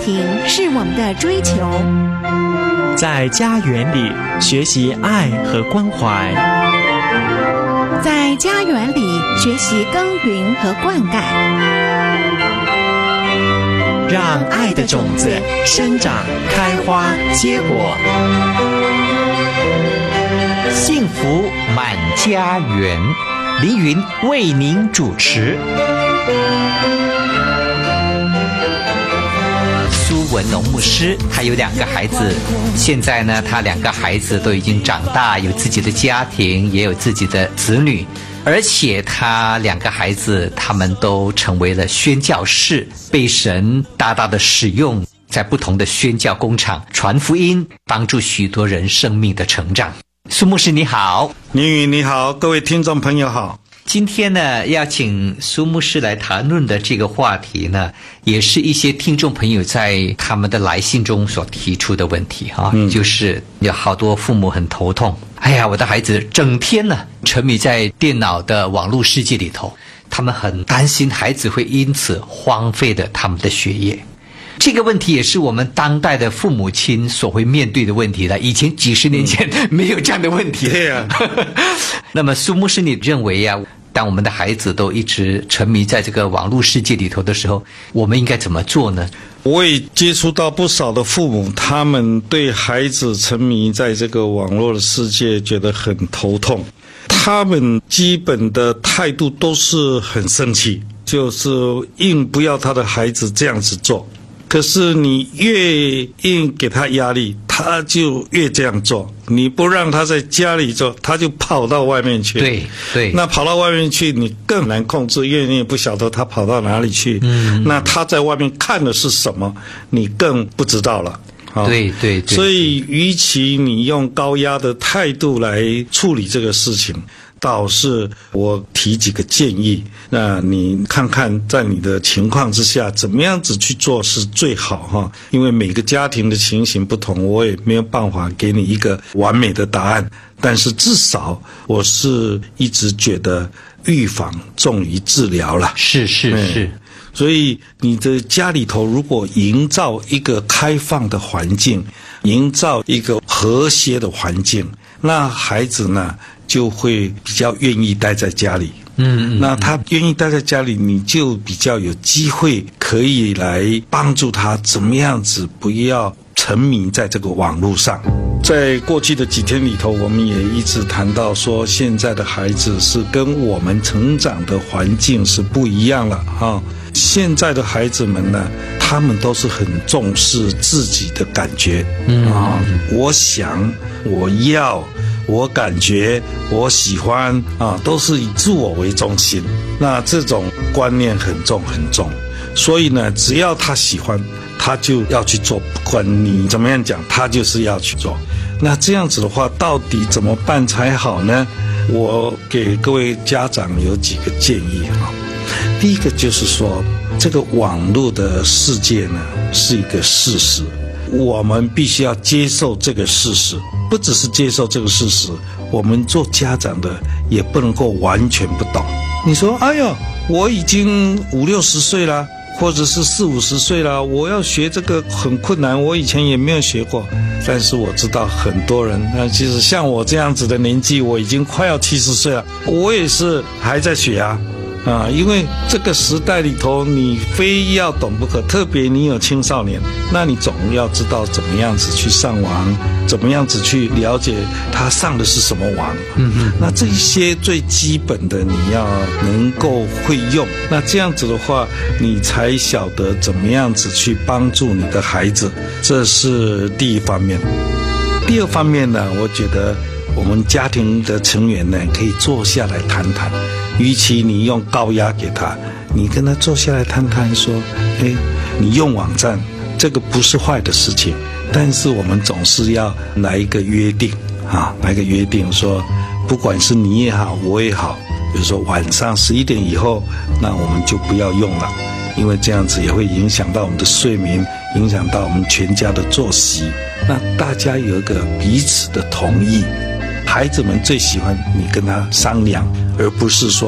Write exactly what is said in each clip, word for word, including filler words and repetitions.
庭是我们的追求， 在家园里学习爱和关怀， 在家园里学习耕耘和灌溉， 让爱的种子生长、开花、结果， 幸福满家园。凌云为您主持。苏文龙牧师他有两个孩子，现在呢，他两个孩子都已经长大，有自己的家庭，也有自己的子女，而且他两个孩子他们都成为了宣教士，被神大大的使用，在不同的宣教工厂传福音，帮助许多人生命的成长。苏牧师你好。 凌云你好，各位听众朋友好。 今天呢，要请苏牧师来谈论的这个话题呢，也是一些听众朋友在他们的来信中所提出的问题哈、嗯，就是有好多父母很头痛，哎呀，我的孩子整天呢沉迷在电脑的网络世界里头，他们很担心孩子会因此荒废了他们的学业。这个问题也是我们当代的父母亲所会面对的问题了，以前几十年前、嗯、没有这样的问题。 对啊。 那么苏牧师你认为啊，当我们的孩子都一直沉迷在这个网络世界里头的时候，我们应该怎么做呢？ 我也接触到不少的父母，他们对孩子沉迷在这个网络的世界觉得很头痛，他们基本的态度都是很生气，就是硬不要他的孩子这样子做。可是你越硬给他压力，他就越这样做。你不让他在家里做，他就跑到外面去。 对对， 那跑到外面去，你更难控制，因为你也不晓得他跑到哪里去。嗯，那他在外面看的是什么，你更不知道了。 哦、对对对， 所以与其你用高压的态度来处理这个事情，倒是我提几个建议，那你看看在你的情况之下怎么样子去做是最好哈。因为每个家庭的情形不同，我也没有办法给你一个完美的答案，但是至少我是一直觉得预防重于治疗了。 是是是。 所以你的家里头如果营造一个开放的环境，营造一个和谐的环境，那孩子呢就会比较愿意待在家里。嗯，那他愿意待在家里，你就比较有机会可以来帮助他怎么样子不要沉迷在这个网络上。在过去的几天里头，我们也一直谈到说，现在的孩子是跟我们成长的环境是不一样了啊。现在的孩子们呢，他们都是很重视自己的感觉，嗯啊，我想，我要，我感觉，我喜欢啊，都是以自我为中心。那这种观念很重很重，所以呢，只要他喜欢，他就要去做，不管你怎么样讲，他就是要去做。那这样子的话，到底怎么办才好呢？我给各位家长有几个建议啊。第一个就是说，这个网络的世界呢是一个事实，我们必须要接受这个事实。不只是接受这个事实，我们做家长的也不能够完全不懂。你说，哎呦，我已经五六十岁了，或者是四五十岁了，我要学这个很困难，我以前也没有学过。但是我知道很多人，那其实像我这样子的年纪，我已经快要七十岁了，我也是还在学啊。啊，因为这个时代里头，你非要懂不可，特别你有青少年，那你总要知道怎么样子去上网，怎么样子去了解他上的是什么网。嗯嗯，那这些最基本的你要能够会用，那这样子的话，你才晓得怎么样子去帮助你的孩子，这是第一方面。第二方面呢，我觉得我们家庭的成员呢，可以坐下来谈谈。与其你用高压给他，你跟他坐下来谈谈说，诶，你用网站这个不是坏的事情，但是我们总是要来一个约定啊，来一个约定说，不管是你也好，我也好，比如说晚上十一点以后，那我们就不要用了，因为这样子也会影响到我们的睡眠，影响到我们全家的作息。那大家有一个彼此的同意。孩子们最喜欢你跟他商量，而不是说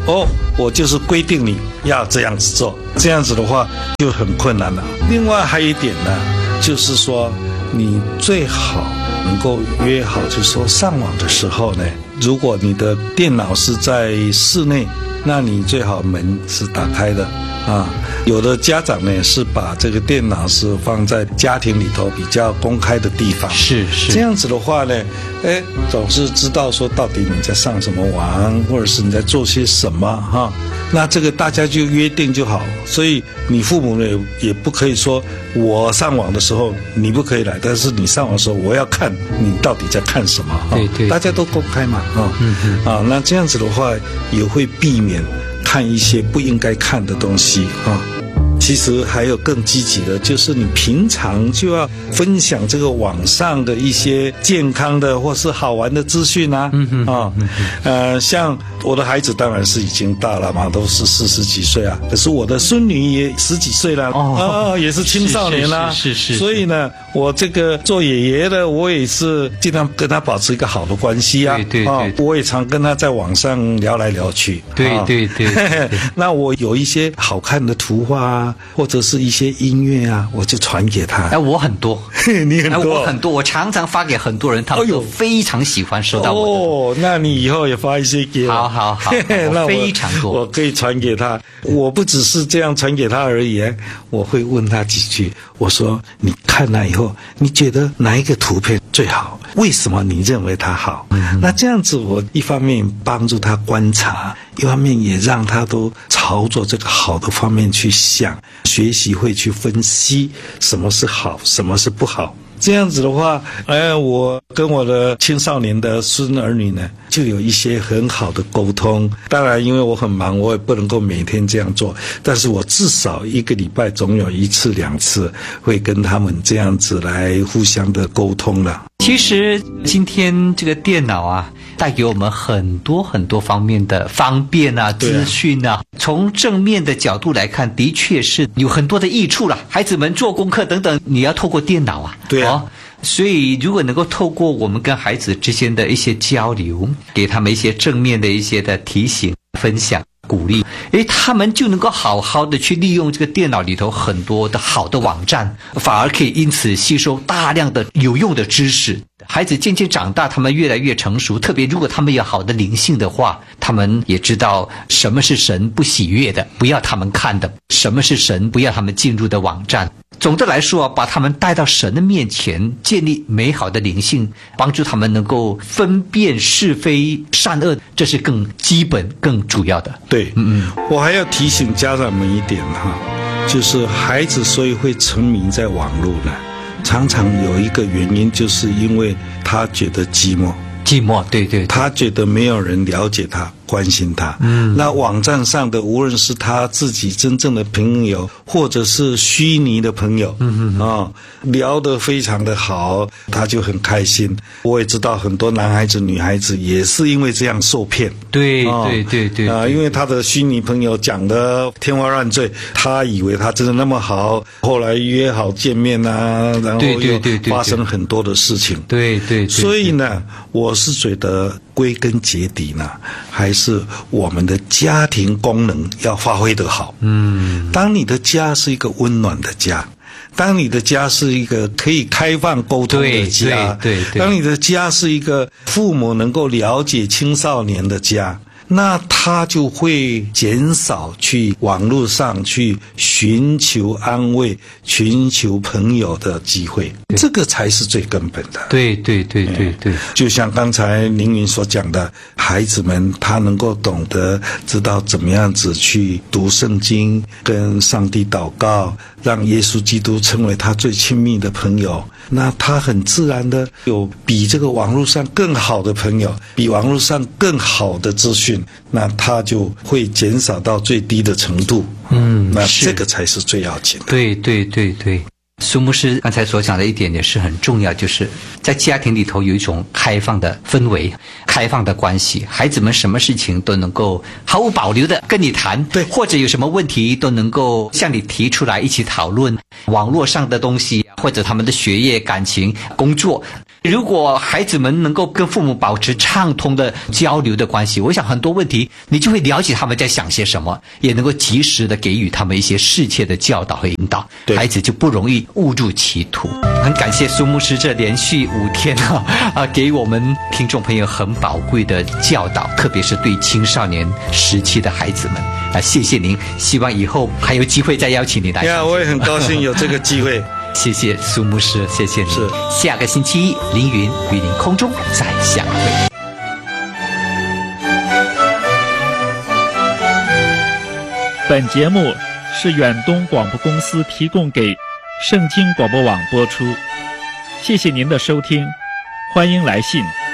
哦，我就是规定你要这样子做，这样子的话就很困难了。另外还有一点呢，就是说你最好能够约好，就是说上网的时候呢，如果你的电脑是在室内，那你最好门是打开的啊。有的家长呢是把这个电脑是放在家庭里头比较公开的地方， 是是这样子的话呢，哎，总是知道说到底你在上什么网，或者是你在做些什么哈。那这个大家就约定就好，所以你父母呢也不可以说我上网的时候你不可以来，但是你上网的时候我要看你到底在看什么哈。 对对， 大家都公开嘛哈。 嗯嗯啊，那这样子的话也会避免看一些不应该看的东西啊。其实还有更积极的，就是你平常就要分享这个网上的一些健康的或是好玩的资讯啊，嗯嗯啊，呃，像我的孩子当然是已经大了嘛，都是四十几岁啊，可是我的孙女也十几岁了，哦，啊，也是青少年啦， 是是 是, 是, 是， 所以呢，我这个做爷爷的，我也是尽量跟他保持一个好的关系啊， 对对 对, 啊，我也常跟他在网上聊来聊去， 对对对, 对, 对那我有一些好看的图画啊，或者是一些音乐啊，我就传给他。 哎，我很多， 你很多， 哎，我很多，我常常发给很多人，他们都非常喜欢收到我的。 哦，那你以后也发一些给我。 好好好， 那我非常多， 我可以传给他。我不只是这样传给他而已，我会问他几句。我说，你看了以后，你觉得哪一个图片最好？为什么你认为它好？嗯、那这样子，我一方面帮助他观察，一方面也让他都朝着这个好的方面去想，学习会去分析什么是好，什么是不好。这样子的话，哎，我跟我的青少年的孙儿女呢，就有一些很好的沟通。当然，因为我很忙，我也不能够每天这样做，但是我至少一个礼拜总有一次两次会跟他们这样子来互相的沟通了。 其实今天这个电脑啊，带给我们很多很多方面的方便啊，资讯啊。从正面的角度来看，的确是有很多的益处啦。孩子们做功课等等，你要透过电脑啊， 对啊。 哦，所以如果能够透过我们跟孩子之间的一些交流，给他们一些正面的一些的提醒、分享、鼓励，诶，他们就能够好好的去利用这个电脑里头很多的好的网站，反而可以因此吸收大量的有用的知识。孩子渐渐长大，他们越来越成熟，特别如果他们有好的灵性的话，他们也知道什么是神不喜悦的，不要他们看的，什么是神不要他们进入的网站。总的来说，把他们带到神的面前，建立美好的灵性，帮助他们能够分辨是非善恶，这是更基本更主要的。 对，嗯嗯，我还要提醒家长们一点哈，就是孩子所以会沉迷在网络呢，常常有一个原因，就是因为他觉得寂寞。 寂寞，对 对, 对， 他觉得没有人了解他、关心他。嗯，那网站上的，无论是他自己真正的朋友，或者是虚拟的朋友，嗯嗯啊、哦，聊得非常的好，他就很开心。我也知道很多男孩子、女孩子也是因为这样受骗。 对、 哦、 对对对啊、呃，因为他的虚拟朋友讲的天花乱坠，他以为他真的那么好，后来约好见面啊，然后又发生很多的事情。 对对 对, 对, 对， 所以呢，我是觉得归根结底呢，还是我们的家庭功能要发挥得好。嗯，当你的家是一个温暖的家，当你的家是一个可以开放沟通的家， 对对 对, 对， 当你的家是一个父母能够了解青少年的家，那他就会减少去网络上去寻求安慰、寻求朋友的机会，这个才是最根本的。 对对对对对， 就像刚才凌云所讲的，孩子们他能够懂得知道怎么样子去读圣经，跟上帝祷告，让耶稣基督成为他最亲密的朋友，那他很自然的有比这个网络上更好的朋友，比网络上更好的资讯，那他就会减少到最低的程度。嗯，那这个才是最要紧的。 对对对对，苏牧师刚才所讲的一点也是很重要，就是在家庭里头有一种开放的氛围、开放的关系，孩子们什么事情都能够毫无保留的跟你谈， 对， 或者有什么问题都能够向你提出来一起讨论。网络上的东西或者他们的学业、感情、工作， 如果孩子们能够跟父母保持畅通的交流的关系，我想很多问题你就会了解他们在想些什么，也能够及时的给予他们一些适切的教导和引导，孩子就不容易误入歧途。很感谢苏牧师这连续五天啊啊，给我们听众朋友很宝贵的教导，特别是对青少年时期的孩子们啊，谢谢您。希望以后还有机会再邀请你来。 呀，我也很高兴有这个机会。 谢谢苏牧师，谢谢你。 是， 下个星期一，凌云与您空中再相会。 本节目是远东广播公司提供给圣经广播网播出，谢谢您的收听，欢迎来信。